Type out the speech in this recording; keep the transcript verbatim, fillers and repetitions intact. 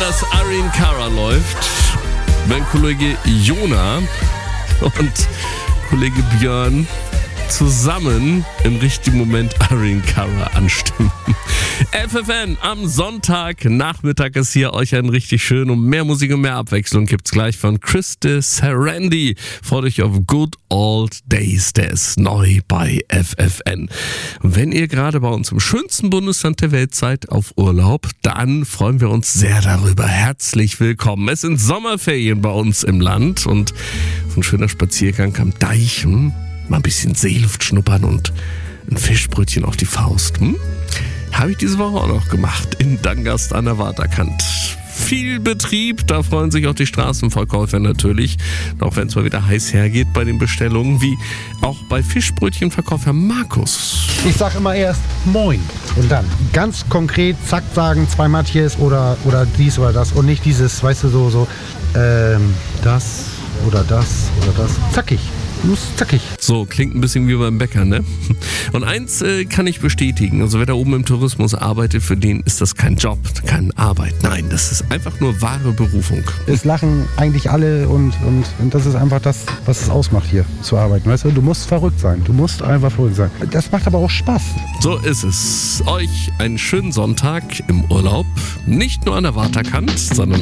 dass Irene Cara läuft, wenn Kollege Jona und Kollege Björn zusammen im richtigen Moment Irene Cara anstimmen. F F N am Sonntagnachmittag ist hier euch ein richtig schön und mehr Musik und mehr Abwechslung gibt's gleich von Christy Sarandi. Freut euch auf Good Old Days, der ist neu bei F F N. Wenn ihr gerade bei uns im schönsten Bundesland der Welt seid auf Urlaub, dann freuen wir uns sehr darüber. Herzlich willkommen. Es sind Sommerferien bei uns im Land und so ein schöner Spaziergang am Deich, hm? Mal ein bisschen Seeluft schnuppern und ein Fischbrötchen auf die Faust. Hm? Habe ich diese Woche auch noch gemacht in Dangast an der Waterkant. Viel Betrieb, da freuen sich auch die Straßenverkäufer natürlich. Auch wenn es mal wieder heiß hergeht bei den Bestellungen, wie auch bei Fischbrötchenverkäufer Markus. Ich sag immer erst Moin und dann ganz konkret zack sagen, zwei Matthias oder, oder dies oder das und nicht dieses, weißt du, so, so ähm, das oder das oder das. Zackig. Zackig. So, klingt ein bisschen wie beim Bäcker, ne? Und eins äh, kann ich bestätigen, also wer da oben im Tourismus arbeitet, für den ist das kein Job, keine Arbeit. Nein, das ist einfach nur wahre Berufung. Es lachen eigentlich alle und, und, und das ist einfach das, was es ausmacht hier zu arbeiten. Weißt du, du musst verrückt sein, du musst einfach verrückt sein. Das macht aber auch Spaß. So ist es. Euch einen schönen Sonntag im Urlaub, nicht nur an der Waterkant, sondern